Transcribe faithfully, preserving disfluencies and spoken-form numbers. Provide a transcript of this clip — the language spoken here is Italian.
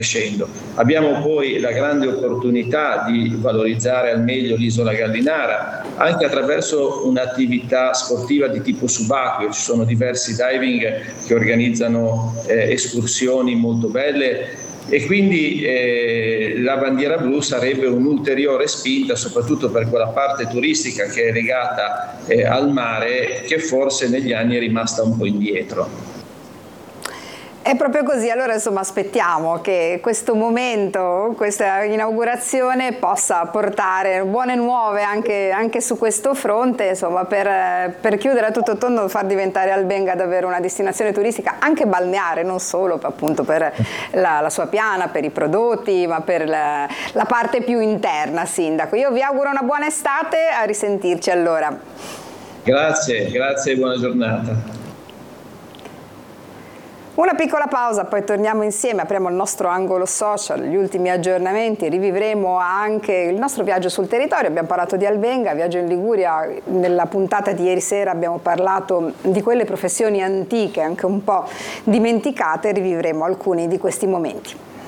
crescendo. Abbiamo poi la grande opportunità di valorizzare al meglio l'isola Gallinara, anche attraverso un'attività sportiva di tipo subacqueo. Ci sono diversi diving che organizzano eh, escursioni molto belle e quindi eh, la bandiera blu sarebbe un'ulteriore spinta, soprattutto per quella parte turistica che è legata eh, al mare, che forse negli anni è rimasta un po' indietro. È proprio così, allora insomma aspettiamo che questo momento, questa inaugurazione possa portare buone nuove anche, anche su questo fronte, insomma per, per chiudere a tutto tondo, far diventare Albenga davvero una destinazione turistica anche balneare, non solo appunto per la, la sua piana, per i prodotti, ma per la, la parte più interna. Sindaco, io vi auguro una buona estate, a risentirci allora. Grazie, grazie e buona giornata. Una piccola pausa, poi torniamo insieme, apriamo il nostro angolo social, gli ultimi aggiornamenti, rivivremo anche il nostro viaggio sul territorio. Abbiamo parlato di Albenga, viaggio in Liguria, nella puntata di ieri sera abbiamo parlato di quelle professioni antiche, anche un po' dimenticate, rivivremo alcuni di questi momenti.